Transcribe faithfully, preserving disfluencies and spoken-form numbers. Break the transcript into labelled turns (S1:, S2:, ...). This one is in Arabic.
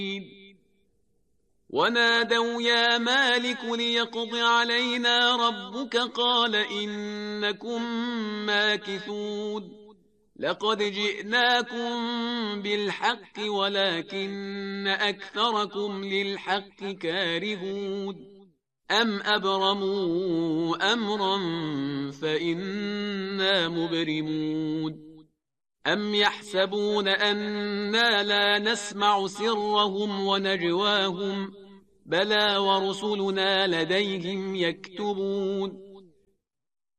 S1: ونادوا يا مالك ليقض علينا ربك قال إنكم ماكثون لقد جئناكم بالحق ولكن أكثركم للحق كارهون أم أبرموا أمرا فإنا مبرمون أم يحسبون أنا لا نسمع سرهم ونجواهم بلى ورسلنا لديهم يكتبون